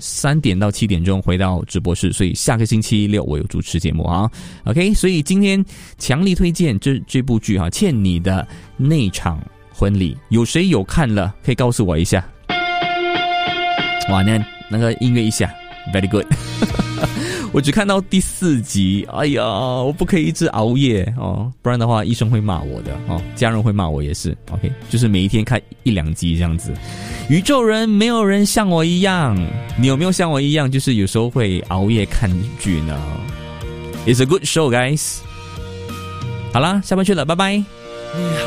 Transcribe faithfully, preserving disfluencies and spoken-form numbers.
三点到七点钟回到直播室，所以下个星期六我有主持节目啊。OK， 所以今天强力推荐这这部剧哈，《欠你的那场婚礼》，有谁有看了？可以告诉我一下。哇，那那个音乐一下 ，very good 。我只看到第四集，哎呀，我不可以一直熬夜哦，不然的话医生会骂我的哦，家人会骂我也是。OK， 就是每一天看一两集这样子。宇宙人没有人像我一样，你有没有像我一样，就是有时候会熬夜看剧呢 ？It's a good show, guys。好啦，下班去了，拜拜。